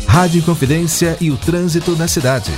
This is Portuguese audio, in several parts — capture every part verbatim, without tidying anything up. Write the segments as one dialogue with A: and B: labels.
A: Rádio Inconfidência e o trânsito na cidade.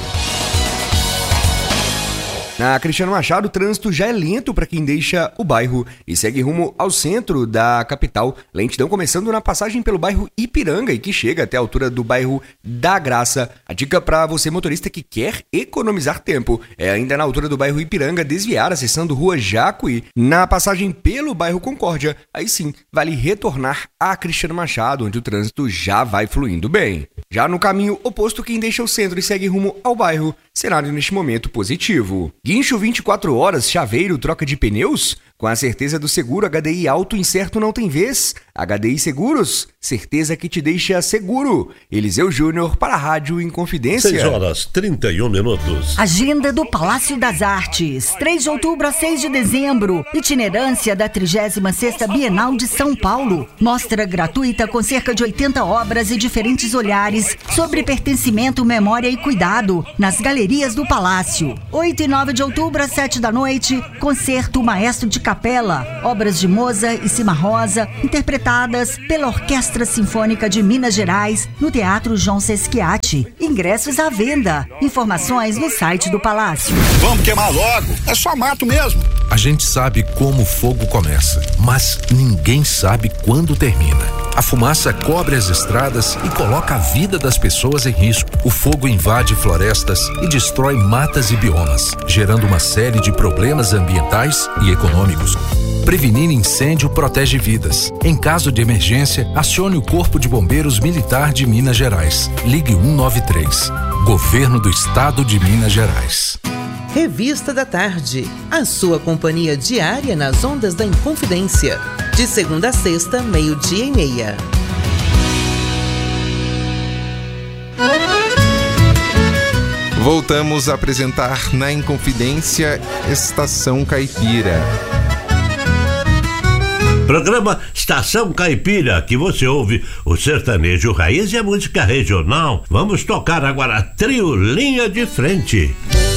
B: Na Cristiano Machado, o trânsito já é lento para quem deixa o bairro e segue rumo ao centro da capital. Lentidão começando na passagem pelo bairro Ipiranga e que chega até a altura do bairro da Graça. A dica para você motorista que quer economizar tempo é ainda na altura do bairro Ipiranga desviar acessando Rua Jacuí. Na passagem pelo bairro Concórdia, aí sim vale retornar a Cristiano Machado, onde o trânsito já vai fluindo bem. Já no caminho oposto, quem deixa o centro e segue rumo ao bairro, cenário neste momento positivo. Guincho vinte e quatro horas, chaveiro, troca de pneus? Com a certeza do seguro, H D I Auto Incerto não tem vez. H D I Seguros, certeza que te deixa seguro. Eliseu Júnior para a Rádio Inconfidência.
C: seis horas e trinta e um minutos.
D: Agenda do Palácio das Artes, três de outubro a seis de dezembro. Itinerância da trigésima sexta Bienal de São Paulo. Mostra gratuita com cerca de oitenta obras e diferentes olhares sobre pertencimento, memória e cuidado nas galerias do Palácio. oito e nove de outubro às sete da noite, concerto Maestro de Capela, obras de Mozart e Cimarosa, interpretadas pela Orquestra Sinfônica de Minas Gerais, no Teatro João Sesquiati. Ingressos à venda. Informações no site do Palácio.
E: Vamos queimar logo, é só mato mesmo.
A: A gente sabe como o fogo começa, mas ninguém sabe quando termina. A fumaça cobre as estradas e coloca a vida das pessoas em risco. O fogo invade florestas e destrói matas e biomas, gerando uma série de problemas ambientais e econômicos. Prevenir incêndio protege vidas. Em caso de emergência, acione o Corpo de Bombeiros Militar de Minas Gerais. Ligue um nove três. Governo do Estado de Minas Gerais.
F: Revista da Tarde, a sua companhia diária nas ondas da Inconfidência. De segunda a sexta, meio-dia e meia.
G: Voltamos a apresentar na Inconfidência Estação Caipira.
C: Programa Estação Caipira, que você ouve o sertanejo raiz e a música regional. Vamos tocar agora Trio Linha de Frente.